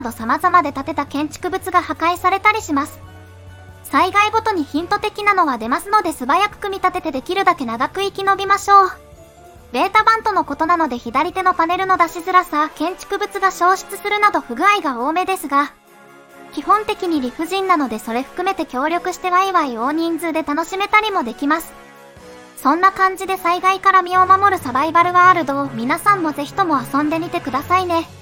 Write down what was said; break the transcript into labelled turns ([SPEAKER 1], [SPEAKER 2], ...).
[SPEAKER 1] ど様々で建てた建築物が破壊されたりします。災害ごとにヒント的なのは出ますので素早く組み立ててできるだけ長く生き延びましょう。ベータ版とのことなので左手のパネルの出しづらさ、建築物が消失するなど不具合が多めですが、基本的に理不尽なのでそれ含めて協力してワイワイ大人数で楽しめたりもできます。そんな感じで災害から身を守るサバイバルワールドを皆さんもぜひとも遊んでみてくださいね。